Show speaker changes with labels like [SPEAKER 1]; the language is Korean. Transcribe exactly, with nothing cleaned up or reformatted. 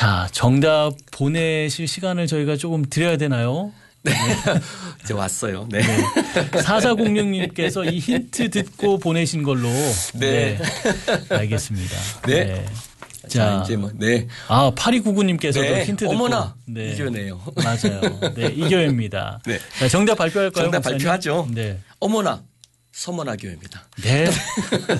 [SPEAKER 1] 자, 정답 보내실 시간을 저희가 조금 드려야 되나요?
[SPEAKER 2] 네. 이제 왔어요. 네.
[SPEAKER 1] 네. 사사공육님께서 이 힌트 듣고 보내신 걸로.
[SPEAKER 2] 네.
[SPEAKER 1] 네. 알겠습니다.
[SPEAKER 2] 네.
[SPEAKER 1] 네.
[SPEAKER 2] 자,
[SPEAKER 1] 자,
[SPEAKER 2] 이제 뭐, 네.
[SPEAKER 1] 아, 팔이구구님께서도
[SPEAKER 2] 네.
[SPEAKER 1] 힌트 듣고.
[SPEAKER 2] 어머나.
[SPEAKER 1] 네.
[SPEAKER 2] 이겨네요.
[SPEAKER 1] 맞아요. 네. 이교입니다.
[SPEAKER 2] 네.
[SPEAKER 1] 자, 정답 발표할까요?
[SPEAKER 2] 정답
[SPEAKER 1] 목사님?
[SPEAKER 2] 발표하죠.
[SPEAKER 1] 네.
[SPEAKER 2] 어머나. 서머나 교회입니다.
[SPEAKER 1] 네.